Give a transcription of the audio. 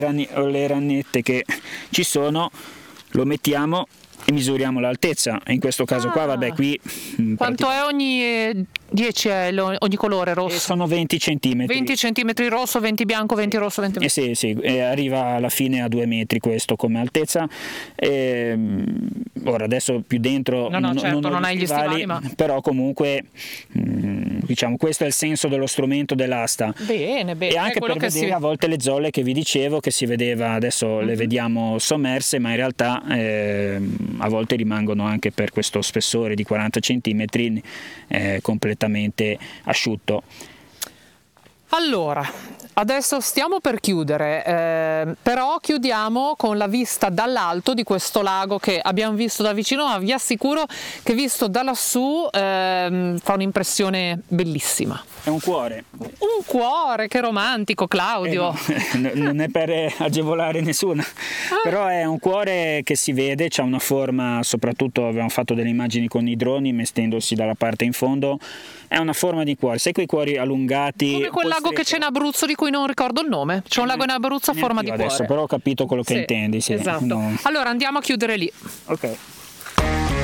le ranette che ci sono, lo mettiamo e misuriamo l'altezza. In questo caso qua, vabbè, qui quanto è ogni 10 è ogni colore rosso? Sono 20 centimetri. 20 centimetri rosso, 20 bianco, 20 rosso, 20 bianco. Sì, arriva alla fine a 2 metri questo come altezza. Ora adesso più dentro non hai gli stivali, ma... però comunque diciamo questo è il senso dello strumento, dell'asta. Bene. E anche per vedere a volte le zolle che vi dicevo, che si vedeva, adesso le vediamo sommerse, ma in realtà a volte rimangono anche per questo spessore di 40 centimetri completamente asciutto. Allora, adesso stiamo per chiudere, però chiudiamo con la vista dall'alto di questo lago che abbiamo visto da vicino, ma vi assicuro che visto da lassù fa un'impressione bellissima. È un cuore. Un cuore, che romantico, Claudio. Non è per agevolare nessuna, però è un cuore che si vede, c'ha una forma, soprattutto abbiamo fatto delle immagini con i droni mestendosi dalla parte in fondo, è una forma di cuore, sai quei cuori allungati. Come quel lago che c'è in Abruzzo di cui non ricordo il nome, c'è un lago in Abruzzo a forma di cuore. Adesso però ho capito quello che intendi. Sì. Esatto. No. Allora andiamo a chiudere lì. Ok.